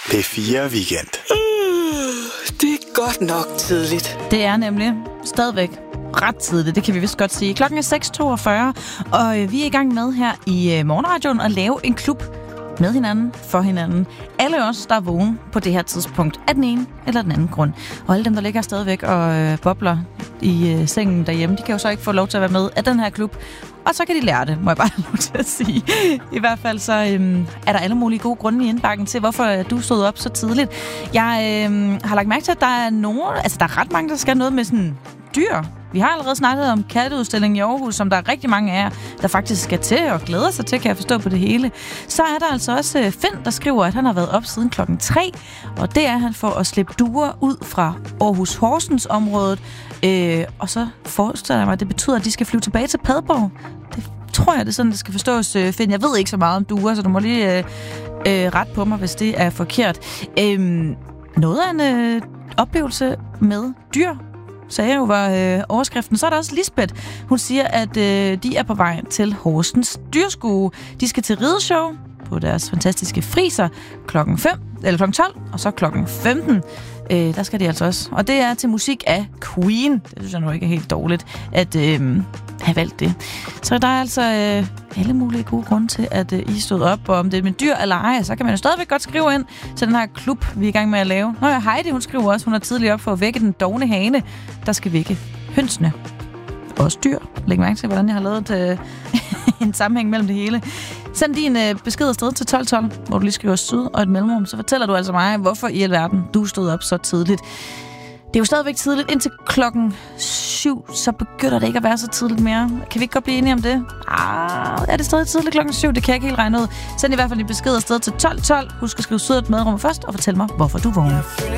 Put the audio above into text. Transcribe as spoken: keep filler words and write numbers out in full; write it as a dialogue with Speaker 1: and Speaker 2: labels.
Speaker 1: P fire Weekend.
Speaker 2: Det er godt nok tidligt.
Speaker 3: Det er nemlig stadigvæk ret tidligt, det kan vi vist godt sige. Klokken er seks toogfyrre, og vi er i gang med her i Morgenradioen at lave en klub med hinanden, for hinanden. Alle os, der er vågne på det her tidspunkt, af den ene eller den anden grund. Og alle dem, der ligger stadigvæk og øh, bobler i øh, sengen derhjemme, de kan jo så ikke få lov til at være med af den her klub. Og så kan de lære det, må jeg bare have lov til at sige. I hvert fald så øhm, er der alle mulige gode grunde i indbakken til, hvorfor du stod op så tidligt. Jeg øhm, har lagt mærke til, at der er nogen, altså der er ret mange, der skal noget med sådan dyr. Vi har allerede snakket om katteudstillingen i Aarhus, som der er rigtig mange af jer, der faktisk skal til og glæder sig til, kan jeg forstå på det hele. Så er der altså også Finn, der skriver, at han har været op siden klokken tre, og det er han for at slippe duer ud fra Aarhus Horsens området. Øh, og så forestiller jeg mig, at det betyder, at de skal flyve tilbage til Padborg. Det tror jeg, det er sådan, det skal forstås, Finn. Jeg ved ikke så meget om duer, så du må lige øh, øh, rette på mig, hvis det er forkert. Øh, noget af en øh, oplevelse med dyr, sagde jeg jo, var øh, overskriften. Så er der også Lisbeth. Hun siger, at øh, de er på vej til Horsens Dyrskue. De skal til rideshow på deres fantastiske friser klokken fem, eller klokken tolv, og så klokken femten. Øh, der skal de altså også. Og det er til musik af Queen. Det synes jeg nu ikke er helt dårligt, at øh, have valgt det. Så der er altså øh, alle mulige gode grunde til, at øh, I stod op. Og om det er med dyr eller ej, så kan man jo stadigvæk godt skrive ind til den her klub, vi er i gang med at lave. Nå ja, Heidi, hun skriver også, hun er tidligere op for at vække den dovne hane, der skal vække hønsene. Også dyr. Læg mærke til, hvordan jeg har lavet et, en sammenhæng mellem det hele. Send din øh, besked afsted til tolv tolv, hvor du lige skriver syd og et mellemrum. Så fortæller du altså mig, hvorfor i alverden du stod op så tidligt. Det er jo stadigvæk tidligt. Indtil klokken syv, så begynder det ikke at være så tidligt mere. Kan vi ikke godt blive enige om det? Ah, er det stadig tidligt klokken syv? Det kan jeg ikke helt regne ud. Send i hvert fald din besked afsted til tolv tolv. Husk at skrive syd og et mellemrum først, og fortæl mig, hvorfor du vågner.